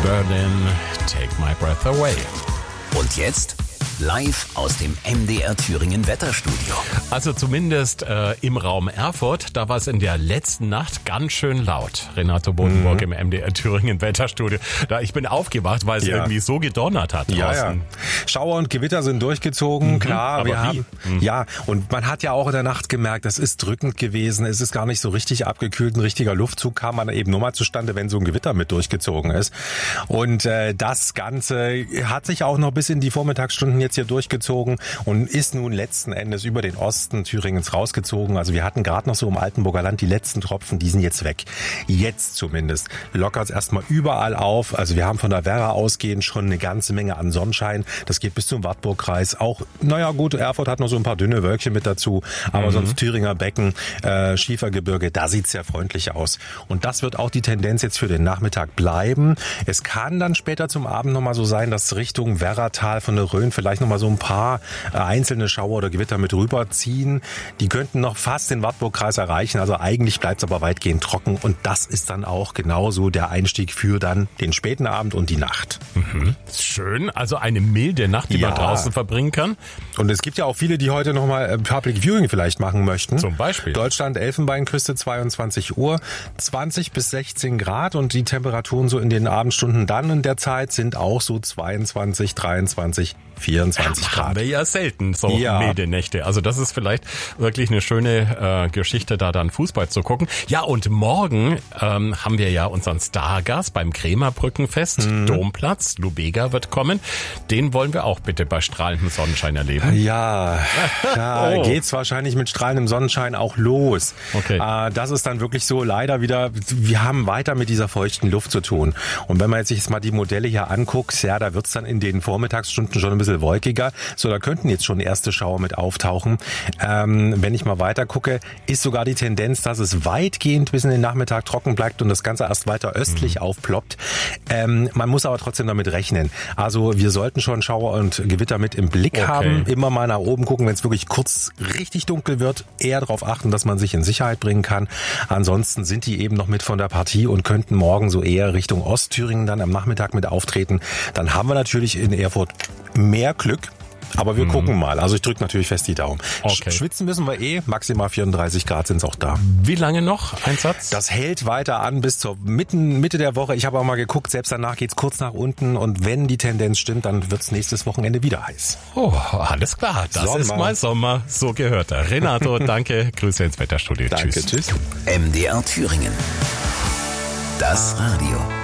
Berlin, Take My Breath Away. Und jetzt live aus dem MDR Thüringen Wetterstudio. Also zumindest im Raum Erfurt, da war es in der letzten Nacht ganz schön laut. Renato Bodenburg im MDR Thüringen Wetterstudio. Ich bin aufgewacht, weil es irgendwie so gedonnert hat draußen. Ja. Schauer und Gewitter sind durchgezogen, klar. Aber Ja, und man hat ja auch in der Nacht gemerkt, das ist drückend gewesen. Es ist gar nicht so richtig abgekühlt. Ein richtiger Luftzug kam man eben nur mal zustande, wenn so ein Gewitter mit durchgezogen ist. Und das Ganze hat sich auch noch bis in die Vormittagsstunden jetzt hier durchgezogen und ist nun letzten Endes über den Osten Thüringens rausgezogen. Also wir hatten gerade noch so im Altenburger Land die letzten Tropfen, die sind jetzt weg. Jetzt zumindest lockert es erstmal überall auf. Also wir haben von der Werra ausgehend schon eine ganze Menge an Sonnenschein. Das geht bis zum Wartburgkreis. Auch, naja gut, Erfurt hat noch so ein paar dünne Wölkchen mit dazu. Aber sonst Thüringer Becken, Schiefergebirge, da sieht's sehr freundlich aus. Und das wird auch die Tendenz jetzt für den Nachmittag bleiben. Es kann dann später zum Abend nochmal so sein, dass Richtung Werratal von der Rhön vielleicht nochmal so ein paar einzelne Schauer oder Gewitter mit rüberziehen. Die könnten noch fast den Wartburgkreis erreichen. Also eigentlich bleibt es aber weitgehend trocken. Und das ist dann auch genauso der Einstieg für dann den späten Abend und die Nacht. Schön, also eine milde Nacht, die man draußen verbringen kann. Und es gibt ja auch viele, die heute nochmal Public Viewing vielleicht machen möchten. Zum Beispiel. Deutschland, Elfenbeinküste, 22 Uhr, 20 bis 16 Grad und die Temperaturen so in den Abendstunden dann in der Zeit sind auch so 22, 23, 24 Grad. Haben wir ja selten so milde Nächte. Also das ist vielleicht wirklich eine schöne Geschichte, da dann Fußball zu gucken. Ja, und morgen haben wir ja unseren Stargast beim Krämerbrückenfest, Domplatz. Lubega wird kommen. Den wollen wir auch bitte bei strahlendem Sonnenschein erleben. Ja, da geht's wahrscheinlich mit strahlendem Sonnenschein auch los. Okay. Das ist dann wirklich so leider wieder, wir haben weiter mit dieser feuchten Luft zu tun. Und wenn man jetzt sich mal die Modelle hier anguckt, ja, da wird's dann in den Vormittagsstunden schon ein bisschen wolkiger. So, da könnten jetzt schon erste Schauer mit auftauchen. Wenn ich mal weiter gucke, ist sogar die Tendenz, dass es weitgehend bis in den Nachmittag trocken bleibt und das Ganze erst weiter östlich aufploppt. Man muss aber trotzdem damit rechnen. Also wir sollten schon Schauer und Gewitter mit im Blick haben. Immer mal nach oben gucken, wenn es wirklich kurz richtig dunkel wird. Eher darauf achten, dass man sich in Sicherheit bringen kann. Ansonsten sind die eben noch mit von der Partie und könnten morgen so eher Richtung Ostthüringen dann am Nachmittag mit auftreten. Dann haben wir natürlich in Erfurt mehr Glück. Aber wir gucken mal. Also ich drücke natürlich fest die Daumen. Okay. Schwitzen müssen wir maximal 34 Grad sind es auch da. Wie lange noch? Ein Satz? Das hält weiter an bis zur Mitte der Woche. Ich habe auch mal geguckt, selbst danach geht's kurz nach unten. Und wenn die Tendenz stimmt, dann wird's nächstes Wochenende wieder heiß. Oh, alles klar. Das ist mal Sommer. So gehört er. Renato, danke. Grüße ins Wetterstudio. Danke, tschüss. MDR Thüringen. Das Radio.